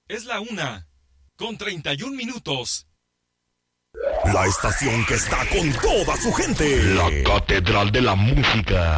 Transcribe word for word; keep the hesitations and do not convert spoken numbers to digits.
Es la una, con treinta y un minutos. La estación que está con toda su gente. La Catedral de la Música.